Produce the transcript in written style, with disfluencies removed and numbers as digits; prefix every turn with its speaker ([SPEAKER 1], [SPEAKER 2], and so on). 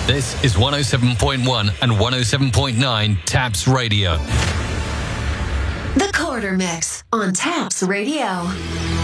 [SPEAKER 1] This is 107.1 and 107.9 Taps Radio.
[SPEAKER 2] The Quarter Mix on Taps Radio.